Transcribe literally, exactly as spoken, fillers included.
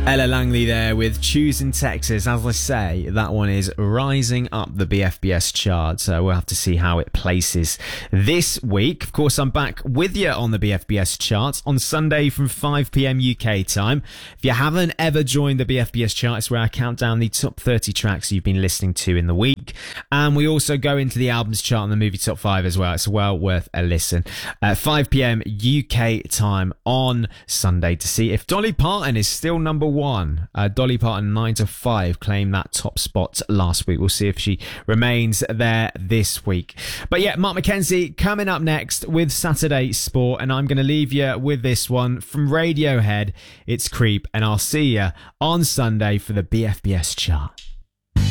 Ella Langley there with Choosing Texas. As I say, that one is rising up the B F B S chart, so we'll have to see how it places this week. Of course, I'm back with you on the B F B S chart on Sunday from five p.m. U K time. If you haven't ever joined the B F B S chart, it's where I count down the top thirty tracks you've been listening to in the week. And we also go into the albums chart and the movie top five as well. It's well worth a listen. At five p.m. U K time on Sunday to see if Dolly Parton is still number one. One. Uh, Dolly Parton nine to five claimed that top spot last week. We'll see if she remains there this week. But yeah, Mark McKenzie coming up next with Saturday Sport, and I'm going to leave you with this one from Radiohead. It's Creep, and I'll see you on Sunday for the B F B S chart.